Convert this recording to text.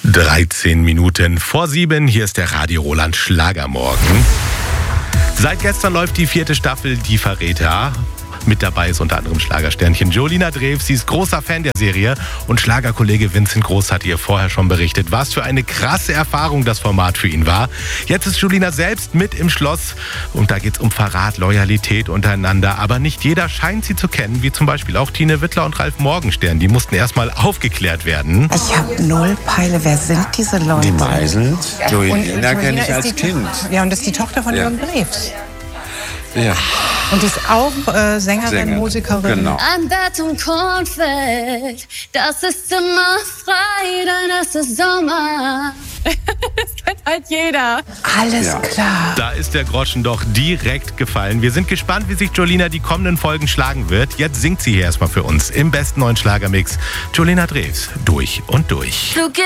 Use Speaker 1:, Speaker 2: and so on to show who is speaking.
Speaker 1: 13 Minuten vor 7, hier ist der Radio Roland Schlagermorgen. Seit gestern läuft die 4. Staffel Die Verräter. Mit dabei ist unter anderem Schlagersternchen Jolina Drews. Sie ist großer Fan der Serie und Schlagerkollege Vincent Groß hat ihr vorher schon berichtet, was für eine krasse Erfahrung das Format für ihn war. Jetzt ist Jolina selbst mit im Schloss und da geht es um Verrat, Loyalität untereinander. Aber nicht jeder scheint sie zu kennen, wie zum Beispiel auch Tine Wittler und Ralf Morgenstern. Die mussten erstmal aufgeklärt werden.
Speaker 2: Ich habe null Peile. Wer sind diese Leute?
Speaker 3: Die Meisel. Jolina kenne ich als Kind.
Speaker 2: Ja, und das ist die Tochter von Jürgen Drews.
Speaker 3: Ja.
Speaker 2: Und die ist auch Sängerin, Musikerin.
Speaker 3: Genau.
Speaker 4: Am Bett und Kornfeld, das ist immer frei, denn es ist Sommer. Das kennt halt jeder.
Speaker 2: Alles klar.
Speaker 1: Da ist der Groschen doch direkt gefallen. Wir sind gespannt, wie sich Jolina die kommenden Folgen schlagen wird. Jetzt singt sie hier erstmal für uns im besten neuen Schlagermix. Jolina Drews, durch und durch.